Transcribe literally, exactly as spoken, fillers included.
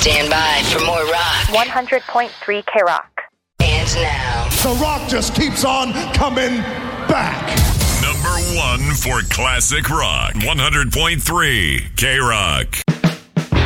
Stand by for more rock. one hundred point three K Rock. And now, The Rock just keeps on coming back. Number one for classic rock. one hundred point three K Rock.